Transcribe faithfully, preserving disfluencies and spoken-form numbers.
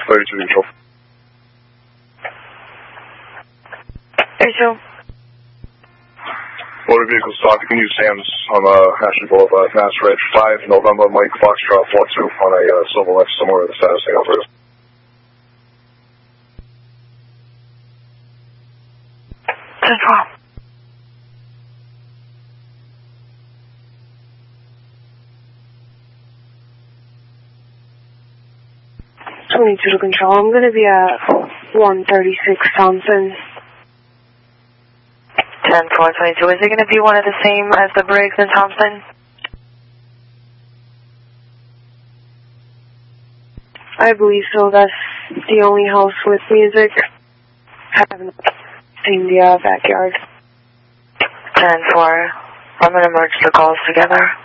thirty-two Neutral. thirty-two. Motor vehicle stock, you can use Sam's on uh, Ashley Boulevard, Mass Ridge, five November, Mike Foxtrot, four two on a uh, Silver Lex, somewhere in the status thing over here. ten four. twenty-two to control. I'm going to be at one thirty-six Thompson. ten four twenty-two. Is it going to be one of the same as the Briggs and Thompson? I believe so. That's the only house with music. Haven't seen the uh, backyard. ten four. I'm going to merge the calls together.